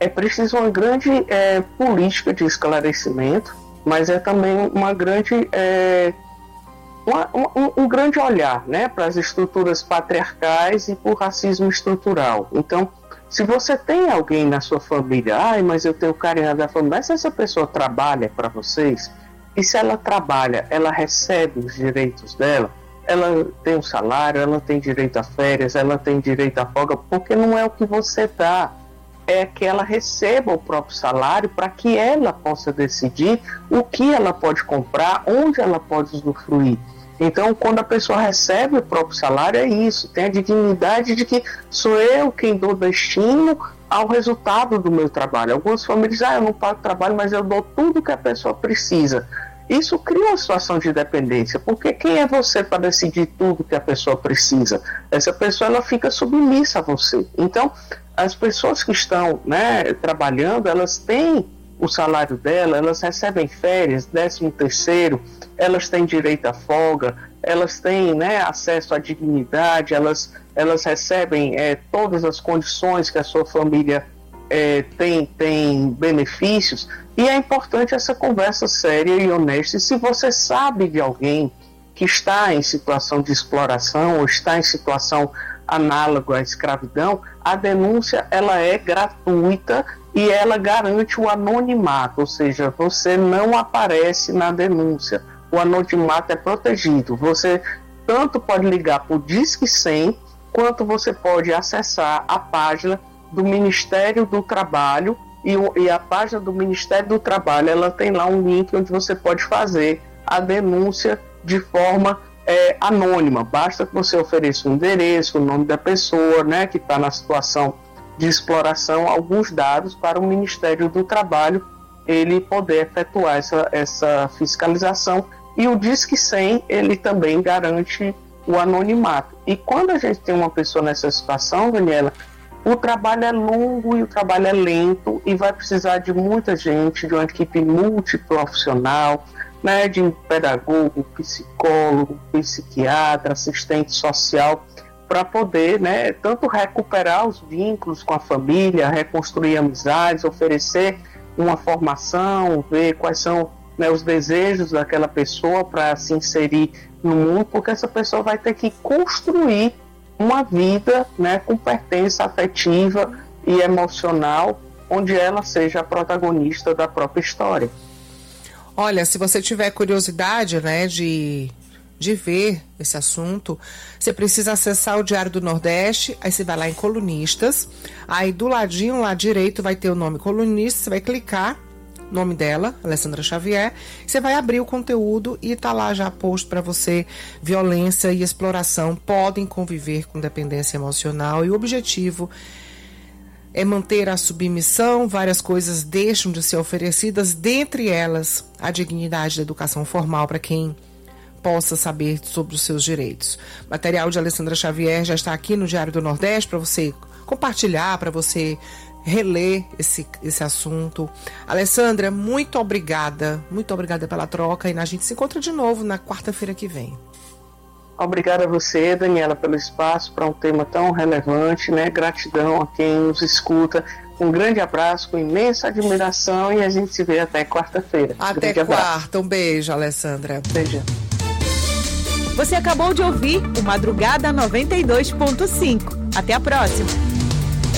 é preciso uma grande política de esclarecimento, mas é também uma grande, um grande olhar, né, para as estruturas patriarcais e para o racismo estrutural. Então, se você tem alguém na sua família, mas eu tenho carinho da família, mas se essa pessoa trabalha para vocês, e se ela trabalha, ela recebe os direitos dela, ela tem um salário, ela tem direito a férias, ela tem direito a folga, porque não é o que você dá, é que ela receba o próprio salário para que ela possa decidir o que ela pode comprar, onde ela pode usufruir. Então, quando a pessoa recebe o próprio salário, é isso, tem a dignidade de que sou eu quem dou destino ao resultado do meu trabalho. Algumas famílias dizem, eu não pago trabalho, mas eu dou tudo que a pessoa precisa. Isso cria uma situação de dependência, porque quem é você para decidir tudo que a pessoa precisa? Essa pessoa, ela fica submissa a você. Então, as pessoas que estão, né, trabalhando, elas têm o salário dela, elas recebem férias, 13º, elas têm direito à folga, elas têm, né, acesso à dignidade, elas recebem todas as condições que a sua família tem benefícios, e é importante essa conversa séria e honesta. E se você sabe de alguém que está em situação de exploração ou está em situação análoga à escravidão, a denúncia ela é gratuita e ela garante o anonimato, ou seja, você não aparece na denúncia, o anonimato é protegido. Você tanto pode ligar para o Disque 100, quanto você pode acessar a página do Ministério do Trabalho, e a página do Ministério do Trabalho, ela tem lá um link onde você pode fazer a denúncia de forma anônima. Basta que você ofereça o endereço, o nome da pessoa, né, que está na situação de exploração, alguns dados para o Ministério do Trabalho ele poder efetuar essa fiscalização. E o Disque 100, ele também garante o anonimato. E quando a gente tem uma pessoa nessa situação, Daniela, o trabalho é longo e o trabalho é lento e vai precisar de muita gente, de uma equipe multiprofissional, né, de um pedagogo, psicólogo, psiquiatra, assistente social, para poder, né, tanto recuperar os vínculos com a família, reconstruir amizades, oferecer uma formação, ver quais são, né, os desejos daquela pessoa para se inserir no mundo, porque essa pessoa vai ter que construir uma vida, né, com pertença afetiva e emocional, onde ela seja a protagonista da própria história. Olha, se você tiver curiosidade, né, de ver esse assunto, você precisa acessar o Diário do Nordeste, aí você vai lá em colunistas, aí do ladinho lá direito vai ter o nome colunista, você vai clicar, nome dela, Alessandra Xavier, você vai abrir o conteúdo e tá lá já posto para você. Violência e exploração podem conviver com dependência emocional, e o objetivo é manter a submissão. Várias coisas deixam de ser oferecidas, dentre elas a dignidade da educação formal para quem possa saber sobre os seus direitos. O material de Alessandra Xavier já está aqui no Diário do Nordeste para você compartilhar, para você reler esse assunto. Alessandra, muito obrigada pela troca, e a gente se encontra de novo na quarta-feira que vem. Obrigada a você, Daniela, pelo espaço para um tema tão relevante, né? Gratidão a quem nos escuta. Um grande abraço, com imensa admiração, e a gente se vê até quarta-feira. Até quarta. Um beijo, Alessandra. Beijo. Você acabou de ouvir o Madrugada 92.5. Até a próxima.